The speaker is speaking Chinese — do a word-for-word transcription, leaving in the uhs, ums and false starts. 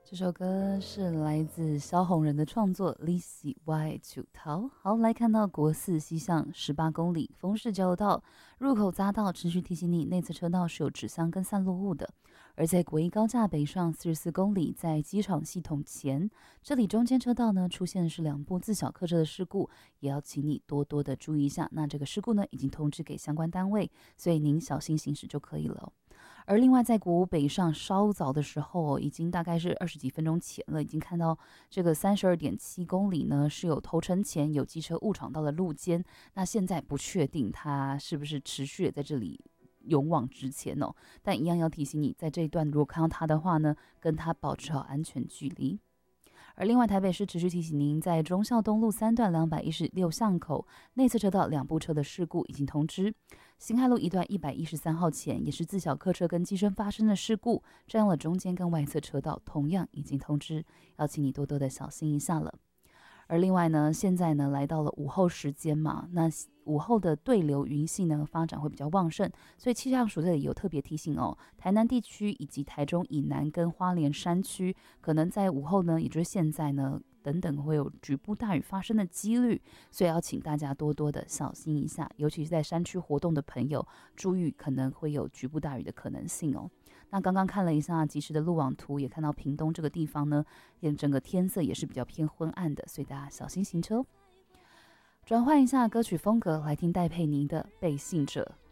这首歌是来自萧红人的创作《你是我的出头》。好，来看到国四西向十八公里丰市交流道入口匝道，持续提醒你内侧车道是有纸箱跟散落物的。而在国一高架北上四十四公里，在机场系统前，这里中间车道呢出现的是两部自小客车的事故，也要请你多多的注意一下。那这个事故呢已经通知给相关单位，所以您小心行驶就可以了哦。而另外，在国五北上稍早的时候，已经大概是二十几分钟前了，已经看到这个三十二点七公里呢是有头城前有机车误闯到了路肩，那现在不确定它是不是持续也在这里勇往直前哦，但一样要提醒你，在这一段如果看到它的话呢，跟它保持好安全距离。而另外，台北市持续提醒您，在忠孝东路三段两百一十六巷口内侧车道两部车的事故已经通知。辛亥路一段一百一十三号前也是自小客车跟机身发生的事故，占用了中间跟外侧车道，同样已经通知，要请你多多的小心一下了。而另外呢，现在呢来到了午后时间嘛，那午后的对流云系呢发展会比较旺盛，所以气象署这里有特别提醒哦，台南地区以及台中以南跟花莲山区，可能在午后呢，也就是现在呢等等会有局部大雨发生的几率，所以要请大家多多的小心一下，尤其是在山区活动的朋友，注意可能会有局部大雨的可能性哦。那刚刚看了一下即时的路网图，也看到屏东这个地方呢，整个天色也是比较偏昏暗的，所以大家小心行车。转换一下歌曲风格，来听戴佩妮的《背信者》。